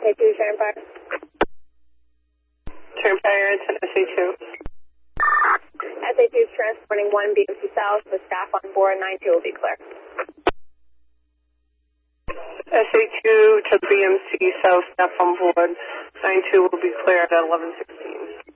SA2 Turnpike. Turnpike to SA2. SA2 is transporting 1 BMC South with staff on board. 92 will be clear. SA2 to BMC South, staff on board. 92 will be clear at 11:16.